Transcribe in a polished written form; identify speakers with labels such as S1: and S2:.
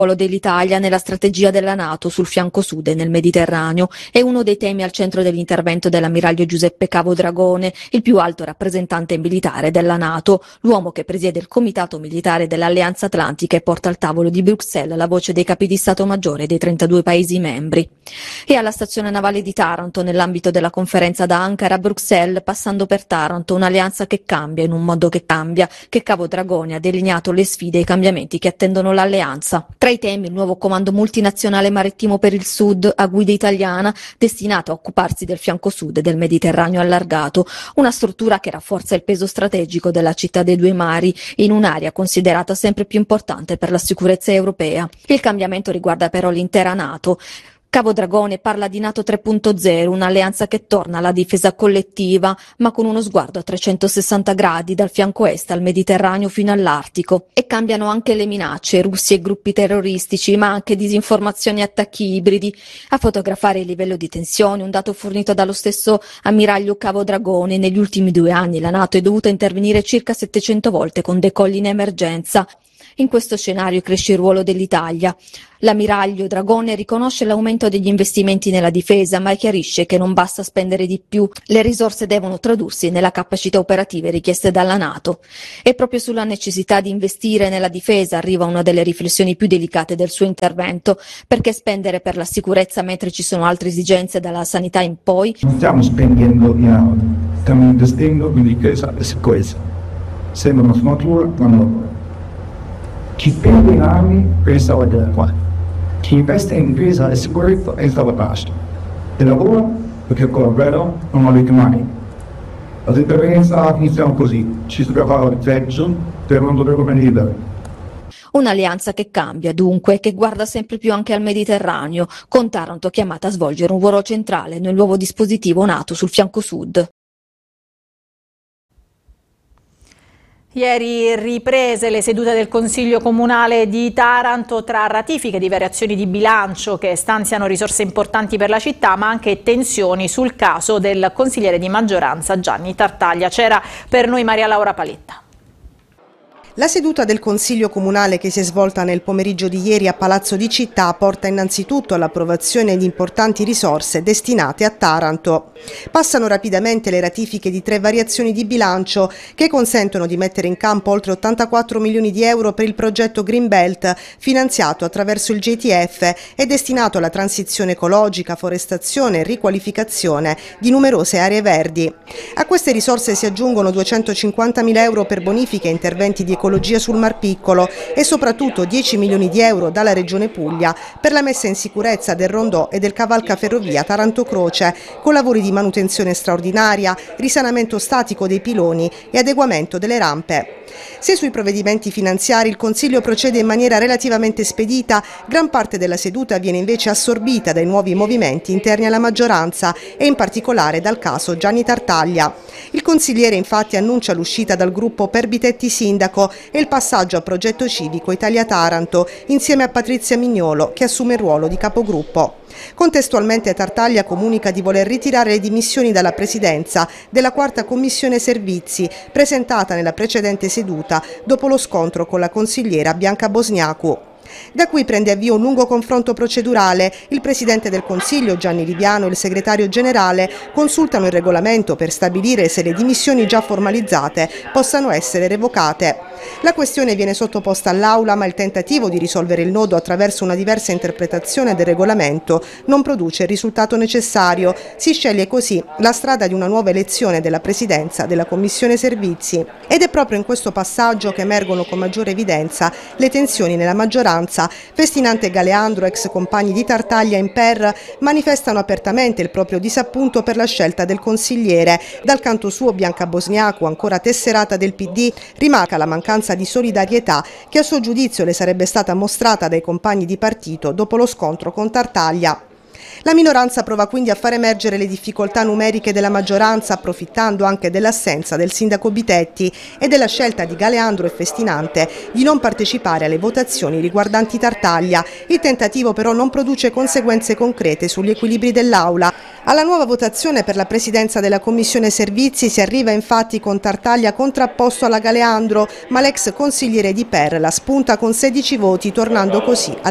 S1: ruolo dell'Italia nella strategia della NATO sul fianco sud e nel Mediterraneo è uno dei temi al centro dell'intervento dell'ammiraglio Giuseppe Cavo Dragone, il più alto rappresentante militare della NATO, l'uomo che presiede il Comitato Militare dell'Alleanza Atlantica e porta al tavolo di Bruxelles la voce dei capi di Stato Maggiore dei 32 Paesi membri. E alla stazione navale di Taranto, nell'ambito della conferenza da Ankara a Bruxelles, passando per Taranto, un'alleanza che cambia in un mondo che cambia, che Cavo Dragone ha delineato le sfide e i cambiamenti che attendono l'alleanza. Tra i temi il nuovo comando multinazionale marittimo per il Sud a guida italiana destinato a occuparsi del fianco sud del Mediterraneo allargato, una struttura che rafforza il peso strategico della città dei due mari in un'area considerata sempre più importante per la sicurezza europea. Il cambiamento riguarda però l'intera NATO. Cavo Dragone parla di NATO 3.0, un'alleanza che torna alla difesa collettiva, ma con uno sguardo a 360 gradi dal fianco est al Mediterraneo fino all'Artico. E cambiano anche le minacce, russi e gruppi terroristici, ma anche disinformazioni e attacchi ibridi. A fotografare il livello di tensione, un dato fornito dallo stesso ammiraglio Cavo Dragone: negli ultimi 2 anni la NATO è dovuta intervenire circa 700 volte con decolli in emergenza. In questo scenario cresce il ruolo dell'Italia. L'ammiraglio Dragone riconosce l'aumento degli investimenti nella difesa, ma chiarisce che non basta spendere di più, le risorse devono tradursi nella capacità operative richieste dalla NATO. E proprio sulla necessità di investire nella difesa arriva una delle riflessioni più delicate del suo intervento, perché spendere per la sicurezza mentre ci sono altre esigenze dalla sanità in poi.
S2: Non stiamo spendendo, stiamo investendo in difesa e sicurezza. Sembra una sfumatura, ma chi spende in armi pensa alla guerra, chi investe in difesa e sicurezza pensa alla pace e lavora perché con la guerra non avete mai. La differenza iniziamo così: ci si prepara al peggio per non dover venire.
S1: Un'alleanza che cambia dunque, che guarda sempre più anche al Mediterraneo, con Taranto chiamata a svolgere un ruolo centrale nel nuovo dispositivo NATO sul fianco sud.
S3: Ieri riprese le sedute del Consiglio Comunale di Taranto tra ratifiche di variazioni di bilancio che stanziano risorse importanti per la città, ma anche tensioni sul caso del consigliere di maggioranza Gianni Tartaglia. C'era per noi Maria Laura Paletta.
S4: La seduta del Consiglio Comunale che si è svolta nel pomeriggio di ieri a Palazzo di Città porta innanzitutto all'approvazione di importanti risorse destinate a Taranto. Passano rapidamente le ratifiche di 3 variazioni di bilancio che consentono di mettere in campo oltre 84 milioni di euro per il progetto Greenbelt, finanziato attraverso il JTF e destinato alla transizione ecologica, forestazione e riqualificazione di numerose aree verdi. A queste risorse si aggiungono 250.000 euro per bonifiche e interventi di ecologia sul Mar Piccolo e soprattutto 10 milioni di euro dalla Regione Puglia per la messa in sicurezza del rondò e del cavalcaferrovia Taranto-Croce, con lavori di manutenzione straordinaria, risanamento statico dei piloni e adeguamento delle rampe. Se sui provvedimenti finanziari il Consiglio procede in maniera relativamente spedita, gran parte della seduta viene invece assorbita dai nuovi movimenti interni alla maggioranza e in particolare dal caso Gianni Tartaglia. Il consigliere infatti annuncia l'uscita dal gruppo Perbitetti Sindaco e il passaggio a Progetto Civico Italia Taranto insieme a Patrizia Mignolo, che assume il ruolo di capogruppo. Contestualmente Tartaglia comunica di voler ritirare le dimissioni dalla presidenza della 4ª Commissione Servizi, presentata nella precedente seduta dopo lo scontro con la consigliera Bianca Bosniacu. Da qui prende avvio un lungo confronto procedurale. Il Presidente del Consiglio, Gianni Liviano, e il Segretario Generale consultano il regolamento per stabilire se le dimissioni già formalizzate possano essere revocate. La questione viene sottoposta all'Aula, ma il tentativo di risolvere il nodo attraverso una diversa interpretazione del regolamento non produce il risultato necessario. Si sceglie così la strada di una nuova elezione della Presidenza della Commissione Servizi. Ed è proprio in questo passaggio che emergono con maggiore evidenza le tensioni nella maggioranza. Festinante e Galeandro, ex compagni di Tartaglia in PER, manifestano apertamente il proprio disappunto per la scelta del consigliere. Dal canto suo Bianca Bosniacu, ancora tesserata del PD, rimarca la mancanza di solidarietà che a suo giudizio le sarebbe stata mostrata dai compagni di partito dopo lo scontro con Tartaglia. La minoranza prova quindi a far emergere le difficoltà numeriche della maggioranza, approfittando anche dell'assenza del sindaco Bitetti e della scelta di Galeandro e Festinante di non partecipare alle votazioni riguardanti Tartaglia. Il tentativo però non produce conseguenze concrete sugli equilibri dell'Aula. Alla nuova votazione per la presidenza della Commissione Servizi si arriva infatti con Tartaglia contrapposto alla Galeandro, ma l'ex consigliere di PER la spunta con 16 voti, tornando così alla